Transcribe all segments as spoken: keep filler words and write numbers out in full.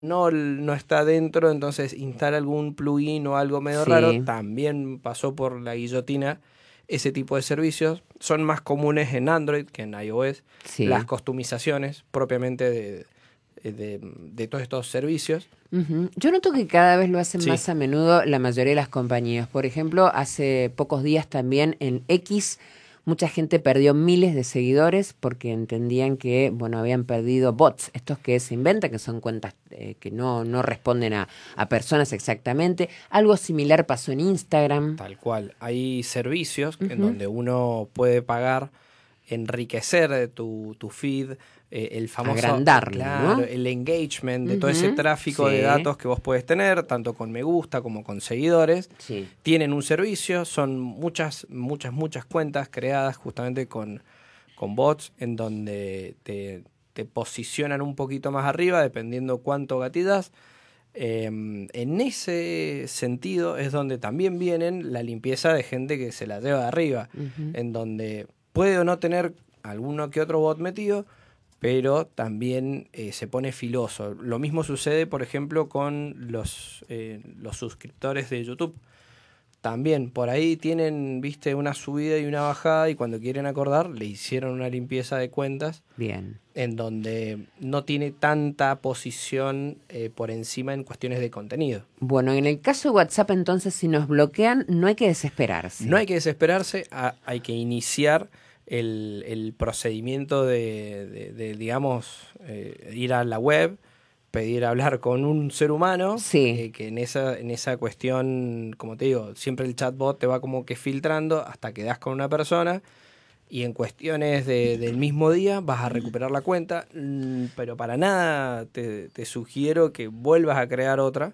no, no está dentro, entonces instala algún plugin o algo medio Sí. raro. También pasó por la guillotina ese tipo de servicios. Son más comunes en Android que en iOS. Sí. Las customizaciones propiamente de, de, de todos estos servicios. Uh-huh. Yo noto que cada vez lo hacen Sí. más a menudo la mayoría de las compañías. Por ejemplo, hace pocos días también en X mucha gente perdió miles de seguidores porque entendían que, bueno, habían perdido bots, estos que se inventan, que son cuentas eh, que no, no responden a, a personas exactamente. Algo similar pasó en Instagram. Tal cual. Hay servicios Uh-huh. en donde uno puede pagar, enriquecer tu, tu feed, eh, el famoso agrandarlo, claro, ¿no? el engagement de Uh-huh. todo ese tráfico Sí. de datos que vos podés tener, tanto con me gusta como con seguidores. Sí. Tienen un servicio, son muchas, muchas, muchas cuentas creadas justamente con, con bots en donde te, te posicionan un poquito más arriba dependiendo cuánto gatillas. Eh, en ese sentido es donde también vienen la limpieza de gente que se la lleva de arriba, Uh-huh. en donde puede o no tener alguno que otro bot metido, pero también eh, se pone filoso. Lo mismo sucede, por ejemplo, con los, eh, los suscriptores de YouTube. También por ahí tienen, viste, una subida y una bajada, y cuando quieren acordar le hicieron una limpieza de cuentas. Bien. En donde no tiene tanta posición eh, por encima en cuestiones de contenido. Bueno, en el caso de WhatsApp, entonces, si nos bloquean, no hay que desesperarse. No hay que desesperarse, a, hay que iniciar el, el procedimiento de, de, de digamos, eh, ir a la web, pedir hablar con un ser humano, sí. eh, que en esa, en esa cuestión, como te digo, siempre el chatbot te va como que filtrando hasta que das con una persona. Y en cuestiones de, del mismo día vas a recuperar la cuenta, pero para nada te, te sugiero que vuelvas a crear otra.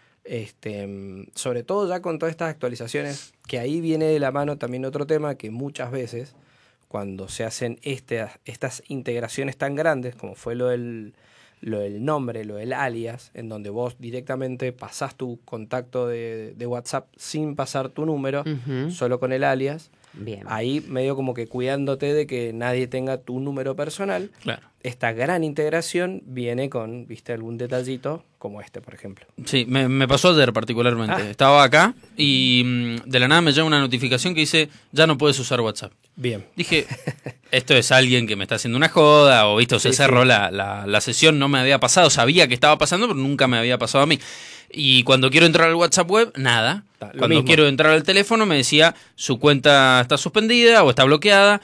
Este, sobre todo ya con todas estas actualizaciones, que ahí viene de la mano también otro tema, que muchas veces cuando se hacen este, estas integraciones tan grandes, como fue lo del, lo del nombre, lo del alias, en donde vos directamente pasás tu contacto de, de WhatsApp sin pasar tu número, uh-huh. solo con el alias. Bien. Ahí medio como que cuidándote de que nadie tenga tu número personal. Claro. Esta gran integración viene con, viste, algún detallito como este, por ejemplo. Sí, me, me pasó ayer particularmente. Ah. Estaba acá y mmm, de la nada me llega una notificación que dice, ya no puedes usar WhatsApp. Bien. Dije, esto es alguien que me está haciendo una joda, o visto, se sí, cerró sí. La, la, la sesión, no me había pasado, sabía que estaba pasando, pero nunca me había pasado a mí. Y cuando quiero entrar al WhatsApp web, nada. Lo cuando mismo. quiero entrar al teléfono me decía, su cuenta está suspendida o está bloqueada,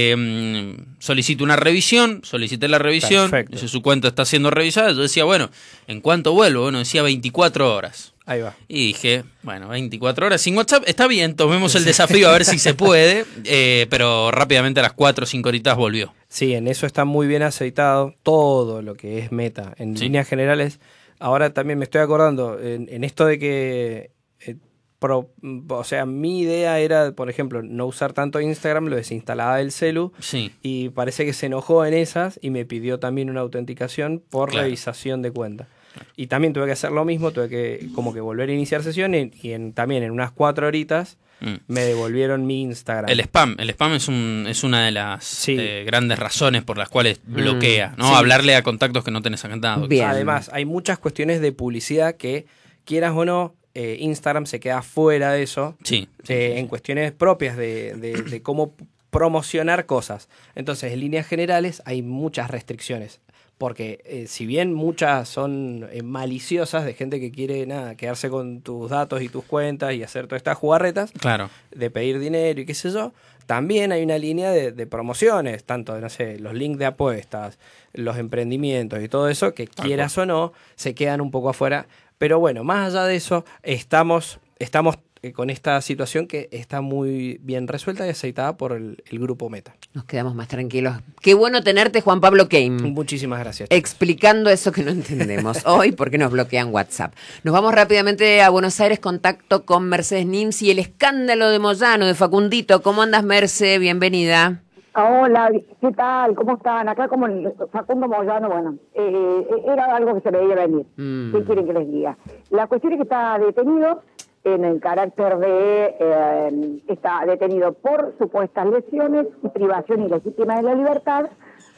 eh, solicito una revisión, solicité la revisión, dice, su cuenta está siendo revisada. Yo decía, bueno, ¿en cuánto vuelvo? Bueno, decía veinticuatro horas. Ahí va. Y dije, bueno, veinticuatro horas sin WhatsApp, está bien, tomemos el desafío a ver si se puede, eh, pero rápidamente a las cuatro o cinco horitas volvió. Sí, en eso está muy bien aceitado todo lo que es Meta. En sí. líneas generales, ahora también me estoy acordando, en, en esto de que, eh, pro, o sea, mi idea era, por ejemplo, no usar tanto Instagram, lo desinstalaba del celu, sí. y parece que se enojó en esas y me pidió también una autenticación por claro. revisación de cuenta. Y también tuve que hacer lo mismo, tuve que como que volver a iniciar sesión y, y en, también en unas cuatro horitas mm. me devolvieron mi Instagram. El spam, el spam es un es una de las sí. eh, grandes razones por las cuales mm. bloquea, ¿no? Sí. Hablarle a contactos que no tenés agendados. Además, hay muchas cuestiones de publicidad que, quieras o no, eh, Instagram se queda fuera de eso, sí, sí, eh, sí, en sí. cuestiones propias de, de, de cómo promocionar cosas. Entonces, en líneas generales, hay muchas restricciones. Porque eh, si bien muchas son eh, maliciosas, de gente que quiere nada quedarse con tus datos y tus cuentas y hacer todas estas jugarretas, claro. de pedir dinero y qué sé yo, también hay una línea de, de promociones, tanto, no sé, los links de apuestas, los emprendimientos y todo eso, que quieras o no, se quedan un poco afuera. Pero bueno, más allá de eso, estamos, estamos con esta situación que está muy bien resuelta y aceitada por el, el grupo Meta. Nos quedamos más tranquilos. Qué bueno tenerte, Juan Pablo Keim. Muchísimas gracias. Chicos. Explicando eso que no entendemos hoy, porque nos bloquean WhatsApp. Nos vamos rápidamente a Buenos Aires, contacto con Mercedes Nims y el escándalo de Moyano, de Facundito. ¿Cómo andas, Merce? Bienvenida. Hola, ¿qué tal? ¿Cómo están? Acá como el Facundo Moyano, bueno, eh, era algo que se veía venir. Mm. ¿Qué quieren que les diga? La cuestión es que está detenido en el carácter de, eh, está detenido por supuestas lesiones y privación ilegítima de la libertad,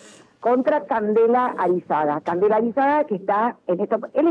contra Candela Arizaga. Candela Arizaga que está en esto, él